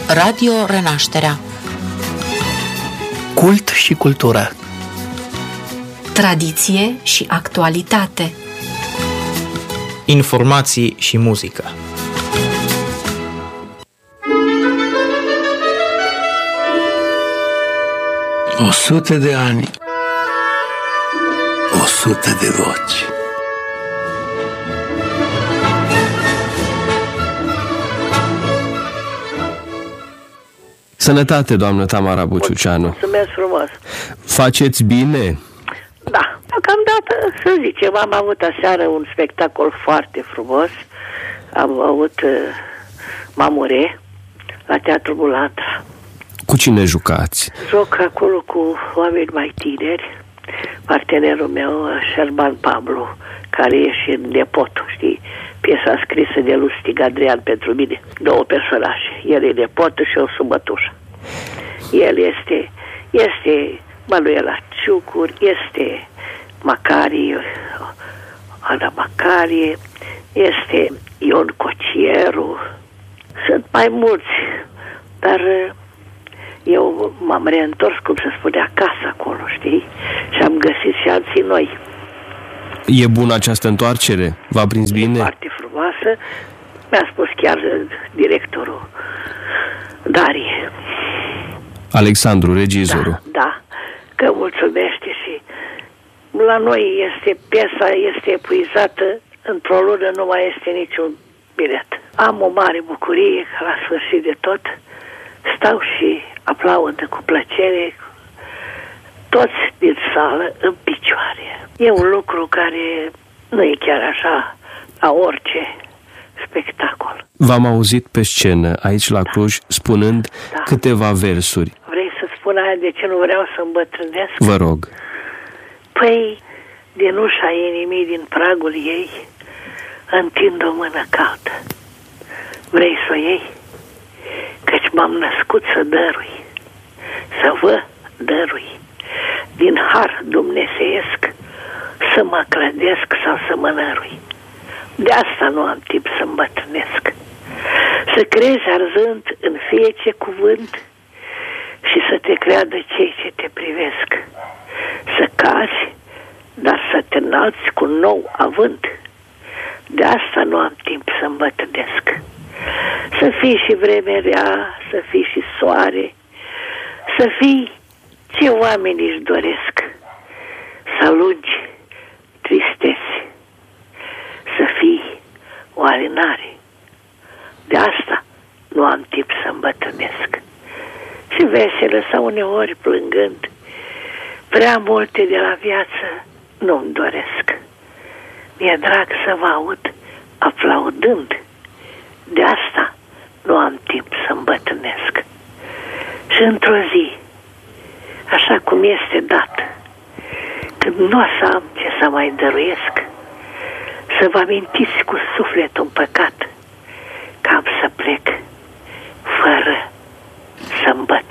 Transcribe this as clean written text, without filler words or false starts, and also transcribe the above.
Radio Renașterea. Cult și cultură. Tradiție și actualitate. Informații și muzică. O 100 de ani, 100 de voci. Sănătate, doamnă Tamara Buciuceanu. Mulțumesc frumos. Faceți bine? Da, deocamdată, să zicem, am avut aseară un spectacol foarte frumos. Am avut Mamure la Teatrul Bulantra. Cu cine jucați? Joc acolo cu oameni mai tineri. Partenerul meu, Șerban Pablo, care e și nepotul, știi? Piesa scrisă de Lustig Adrian pentru mine. 2 personaje. El e nepotul și eu sunt mătușa. El este Manuela Ciucur, este Macarie, Ana Macarie, este Ion Cocieru. Sunt mai mulți, dar eu m-am reîntors, cum se spune, acasă acolo, știi? Și am găsit și alții noi. E bună această întoarcere? V-a prins bine? E foarte frumoasă. Mi-a spus chiar directorul Darie. Alexandru, regizorul. Da, că mulțumește și la noi piesa este epuizată, într-o lună nu mai este niciun bilet. Am o mare bucurie că la sfârșit de tot stau și aplaudă cu plăcere toți din sală în picioare. E un lucru care nu e chiar așa la orice spectacol. V-am auzit pe scenă aici la Cluj spunând câteva versuri. Vrei să spun aia de ce nu vreau să îmbătrânesc? Vă rog. Păi, din ușa inimii, din pragul ei, întind o mână caldă. Vrei să o iei? Căci m-am născut să dărui, să vă dărui, din har dumnezeiesc, să mă clădesc sau să mă nărui. De asta nu am timp să îmbătrânesc. Să crezi arzând în fiecare cuvânt și să te creadă cei ce te privesc. Să cazi, dar să te înalți cu nou avânt. De asta nu am timp să îmbătrânesc. Să fii și vreme rea, să fii și soare, să fii ce oamenii își doresc, să alungi tristeți, să fii o alinare. De asta nu am timp să îmbătrânesc. Și veselă sau uneori plângând, prea multe de la viață nu-mi doresc. Mi-e drag să vă aud aplaudând. De asta nu am timp să îmbătrânesc. Și într-o zi, așa cum este dat, când nu o să am ce să mai dăruiesc, să vă amintiți cu sufletul împăcat că am să plec fără să îmbătrânesc.